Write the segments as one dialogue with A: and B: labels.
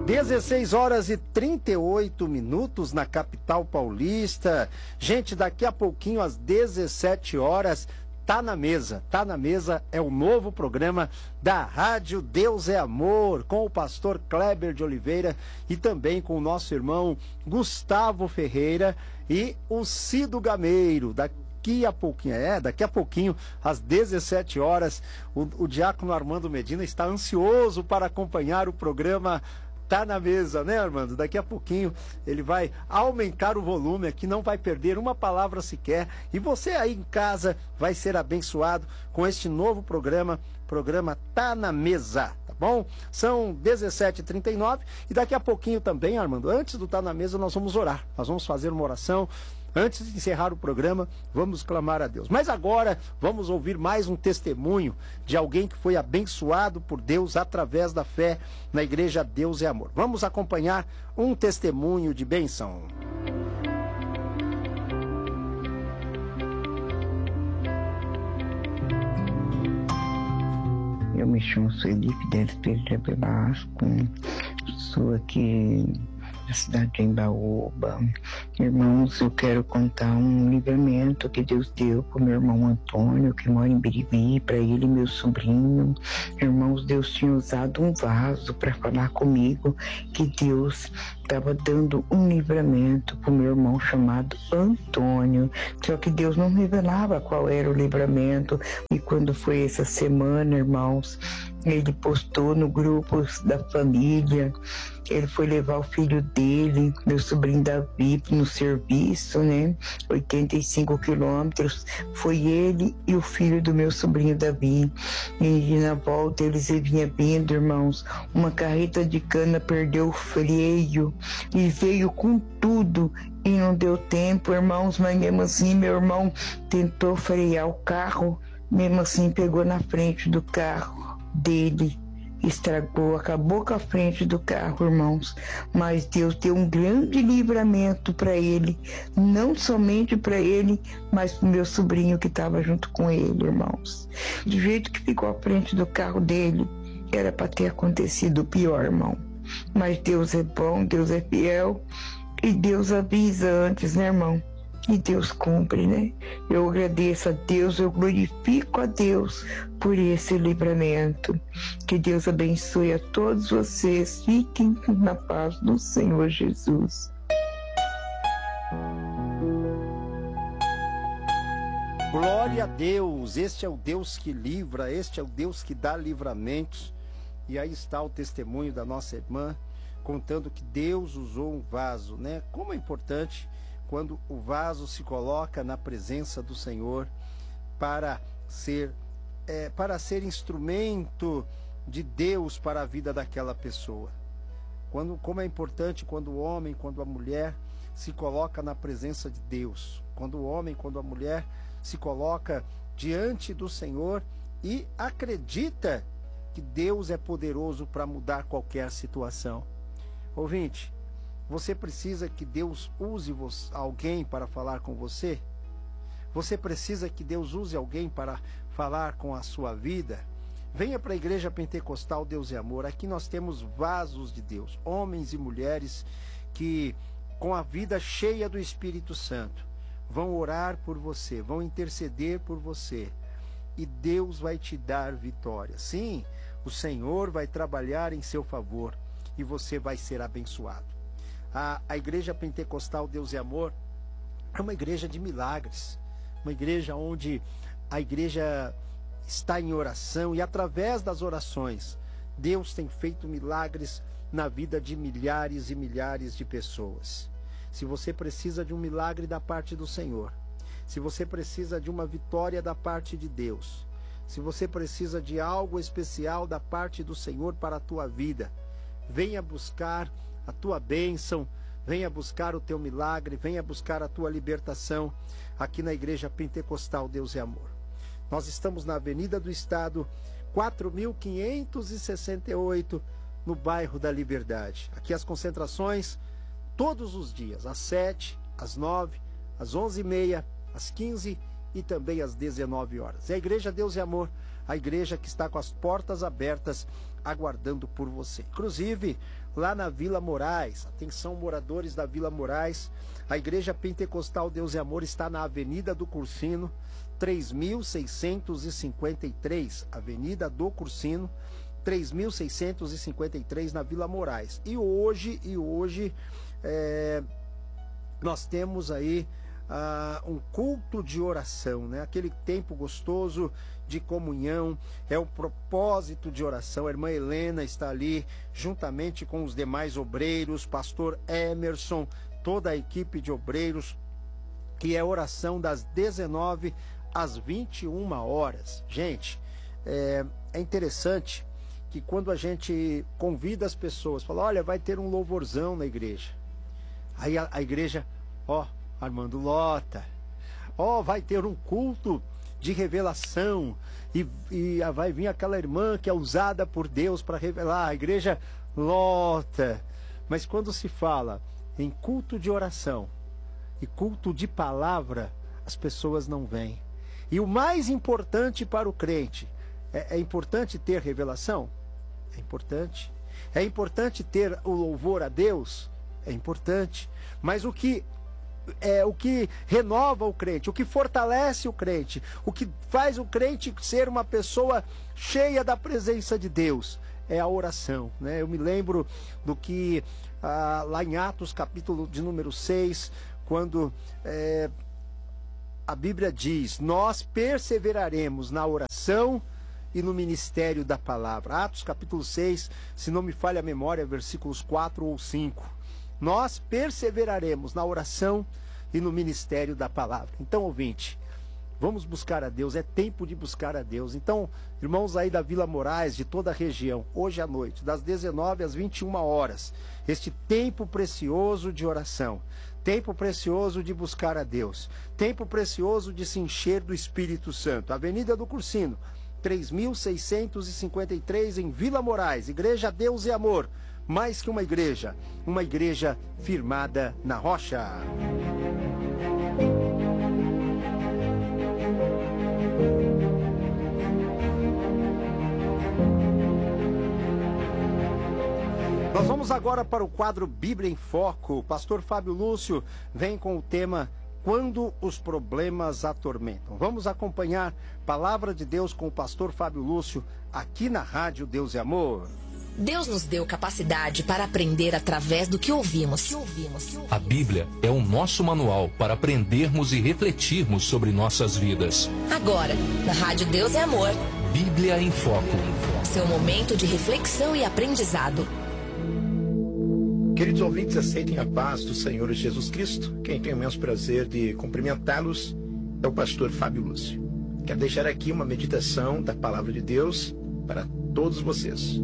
A: 16 horas e 38 minutos na capital paulista. Gente, daqui a pouquinho, às 17 horas, Tá na Mesa. Tá na Mesa é o novo programa da Rádio Deus é Amor, com o pastor Kleber de Oliveira e também com o nosso irmão Gustavo Ferreira e o Cido Gameiro. Daqui a pouquinho, às 17 horas, o diácono Armando Medina está ansioso para acompanhar o programa Tá na Mesa, né, Armando? Daqui a pouquinho ele vai aumentar o volume aqui, não vai perder uma palavra sequer. E você aí em casa vai ser abençoado com este novo programa Tá na Mesa, tá bom? São 17h39 e daqui a pouquinho também, Armando, antes do Tá na Mesa, nós vamos orar. Nós vamos fazer uma oração. Antes de encerrar o programa, vamos clamar a Deus. Mas agora, vamos ouvir mais um testemunho de alguém que foi abençoado por Deus através da fé na Igreja Deus é Amor. Vamos acompanhar um testemunho de bênção.
B: Eu me chamo Sueli Fidelis Pereira Velasco, sou aqui da cidade de Embaúba. Irmãos, eu quero contar um livramento que Deus deu para o meu irmão Antônio, que mora em Birigui, para ele e meu sobrinho. Irmãos, Deus tinha usado um vaso para falar comigo que Deus estava dando um livramento para o meu irmão chamado Antônio, só que Deus não revelava qual era o livramento. E quando foi essa semana, irmãos, ele postou no grupo da família, ele foi levar o filho dele, meu sobrinho Davi, no serviço, né, 85 quilômetros, foi ele e o filho do meu sobrinho Davi, e na volta eles vinham vindo, irmãos, uma carreta de cana perdeu o freio e veio com tudo e não deu tempo, irmãos, mas mesmo assim meu irmão tentou frear o carro, mesmo assim pegou na frente do carro dele, estragou, acabou com a frente do carro, irmãos. Mas Deus deu um grande livramento para ele, não somente para ele, mas para o meu sobrinho que estava junto com ele, irmãos. Do jeito que ficou à frente do carro dele, era para ter acontecido o pior, irmão. Mas Deus é bom, Deus é fiel e Deus avisa antes, né, irmão? E Deus cumpre, né? Eu agradeço a Deus, eu glorifico a Deus por esse livramento. Que Deus abençoe a todos vocês. Fiquem na paz do Senhor Jesus.
A: Glória a Deus! Este é o Deus que livra, este é o Deus que dá livramentos. E aí está o testemunho da nossa irmã, contando que Deus usou um vaso, né? Como é importante quando o vaso se coloca na presença do Senhor para ser instrumento de Deus para a vida daquela pessoa. Como é importante quando o homem, quando a mulher se coloca na presença de Deus. Quando o homem, quando a mulher se coloca diante do Senhor e acredita que Deus é poderoso para mudar qualquer situação. Ouvinte, você precisa que Deus use alguém para falar com você? Você precisa que Deus use alguém para falar com a sua vida? Venha para a Igreja Pentecostal Deus é Amor. Aqui nós temos vasos de Deus, homens e mulheres que, com a vida cheia do Espírito Santo, vão orar por você, vão interceder por você. E Deus vai te dar vitória. Sim, o Senhor vai trabalhar em seu favor e você vai ser abençoado. A Igreja Pentecostal Deus é Amor é uma igreja de milagres, uma igreja onde a igreja está em oração e através das orações Deus tem feito milagres na vida de milhares e milhares de pessoas. Se você precisa de um milagre da parte do Senhor, se você precisa de uma vitória da parte de Deus, se você precisa de algo especial da parte do Senhor para a tua vida, venha buscar a tua bênção, venha buscar o teu milagre, venha buscar a tua libertação aqui na Igreja Pentecostal Deus é Amor. Nós estamos na Avenida do Estado, 4.568, no bairro da Liberdade. Aqui as concentrações todos os dias, às 7, às 9, às 11h30, às 15 e também às 19 horas. É a Igreja Deus é Amor, a igreja que está com as portas abertas, aguardando por você. Inclusive, lá na Vila Moraes, atenção moradores da Vila Moraes, a Igreja Pentecostal Deus e Amor está na Avenida do Cursino, 3653, Avenida do Cursino, 3653 na Vila Moraes. E hoje nós temos aí um culto de oração, né? Aquele tempo gostoso de comunhão, é o propósito de oração. A irmã Helena está ali juntamente com os demais obreiros, pastor Emerson, toda a equipe de obreiros, que é oração das 19 às 21 horas. Gente, é interessante que quando a gente convida as pessoas, fala, olha, vai ter um louvorzão na igreja. Aí a igreja, Armando lota. Vai ter um culto de revelação e vai vir aquela irmã que é usada por Deus para revelar. A igreja lota. Mas quando se fala em culto de oração e culto de palavra, as pessoas não vêm. E o mais importante para o crente, é importante ter revelação? É importante. É importante ter o louvor a Deus? É importante. Mas o que renova o crente, o que fortalece o crente, o que faz o crente ser uma pessoa cheia da presença de Deus, é a oração, né? Eu me lembro do que lá em Atos, capítulo de número 6, quando a Bíblia diz, nós perseveraremos na oração e no ministério da palavra. Atos capítulo 6, se não me falha a memória, versículos 4 ou 5. Nós perseveraremos na oração e no ministério da palavra. Então, ouvinte, vamos buscar a Deus, é tempo de buscar a Deus. Então, irmãos aí da Vila Moraes, de toda a região, hoje à noite, das 19 às 21 horas, este tempo precioso de oração, tempo precioso de buscar a Deus, tempo precioso de se encher do Espírito Santo. Avenida do Cursino, 3653 em Vila Moraes, Igreja Deus e Amor. Mais que uma igreja firmada na rocha. Nós vamos agora para o quadro Bíblia em Foco. O pastor Fábio Lúcio vem com o tema Quando os problemas atormentam. Vamos acompanhar Palavra de Deus com o pastor Fábio Lúcio aqui na Rádio Deus e Amor.
C: Deus nos deu capacidade para aprender através do que ouvimos.
D: A Bíblia é o nosso manual para aprendermos e refletirmos sobre nossas vidas.
C: Agora, na Rádio Deus e Amor,
D: Bíblia em Foco.
C: Seu momento de reflexão e aprendizado.
E: Queridos ouvintes, aceitem a paz do Senhor Jesus Cristo. Quem tem o imenso prazer de cumprimentá-los é o pastor Fábio Lúcio. Quero deixar aqui uma meditação da Palavra de Deus para todos vocês.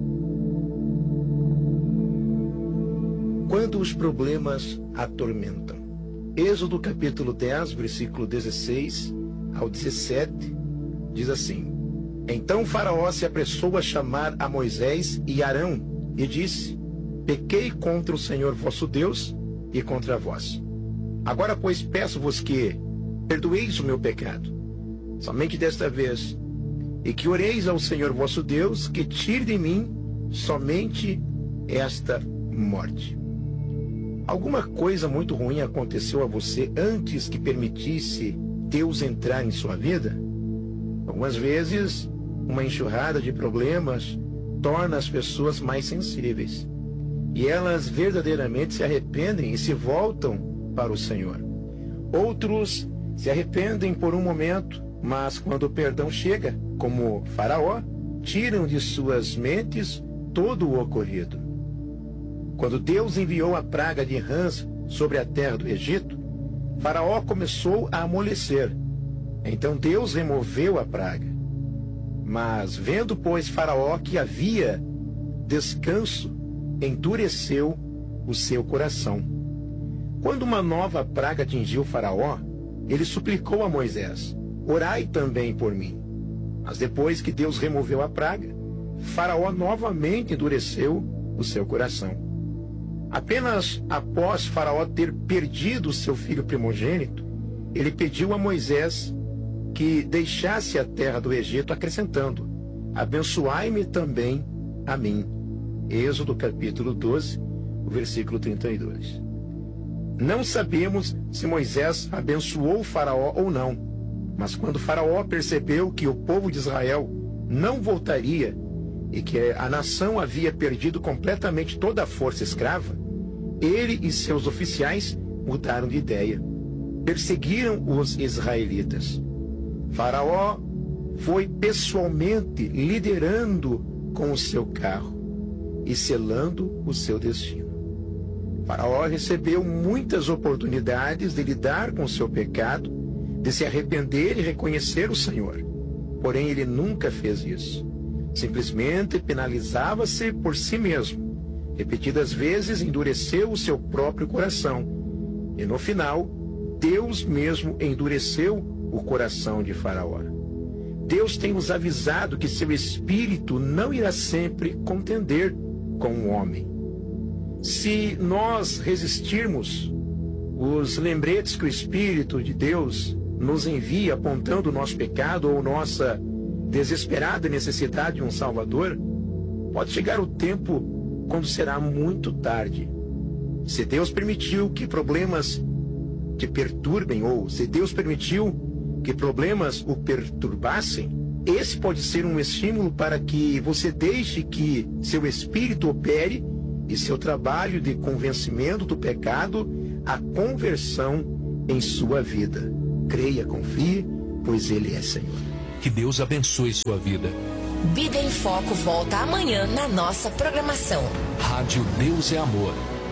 E: Quando os problemas atormentam. Êxodo capítulo 10, versículo 16 ao 17, diz assim: Então Faraó se apressou a chamar a Moisés e Arão e disse: Pequei contra o Senhor vosso Deus e contra vós. Agora, pois, peço-vos que perdoeis o meu pecado, somente desta vez, e que oreis ao Senhor vosso Deus, que tire de mim somente esta morte. Alguma coisa muito ruim aconteceu a você antes que permitisse Deus entrar em sua vida? Algumas vezes, uma enxurrada de problemas torna as pessoas mais sensíveis. E elas verdadeiramente se arrependem e se voltam para o Senhor. Outros se arrependem por um momento, mas quando o perdão chega, como Faraó, tiram de suas mentes todo o ocorrido. Quando Deus enviou a praga de rãs sobre a terra do Egito, Faraó começou a amolecer. Então Deus removeu a praga. Mas vendo, pois, Faraó que havia descanso, endureceu o seu coração. Quando uma nova praga atingiu Faraó, ele suplicou a Moisés: Orai também por mim. Mas depois que Deus removeu a praga, Faraó novamente endureceu o seu coração. Apenas após Faraó ter perdido seu filho primogênito, ele pediu a Moisés que deixasse a terra do Egito, acrescentando: abençoai-me também a mim. Êxodo capítulo 12, o versículo 32. Não sabemos se Moisés abençoou o Faraó ou não, mas quando Faraó percebeu que o povo de Israel não voltaria e que a nação havia perdido completamente toda a força escrava, ele e seus oficiais mudaram de ideia. Perseguiram os israelitas. Faraó foi pessoalmente liderando com o seu carro e selando o seu destino. Faraó recebeu muitas oportunidades de lidar com o seu pecado, de se arrepender e reconhecer o Senhor. Porém, ele nunca fez isso. Simplesmente penalizava-se por si mesmo. Repetidas vezes endureceu o seu próprio coração. E no final, Deus mesmo endureceu o coração de Faraó. Deus tem nos avisado que seu espírito não irá sempre contender com o homem. Se nós resistirmos os lembretes que o Espírito de Deus nos envia apontando o nosso pecado ou nossa desesperada necessidade de um Salvador, pode chegar o tempo quando será muito tarde. Se Deus permitiu que problemas te perturbem, ou se Deus permitiu que problemas o perturbassem, esse pode ser um estímulo para que você deixe que seu espírito opere e seu trabalho de convencimento do pecado, a conversão em sua vida. Creia, confie, pois Ele é Senhor.
D: Que Deus abençoe sua vida.
C: Vida em Foco volta amanhã na nossa programação.
D: Rádio Deus é Amor.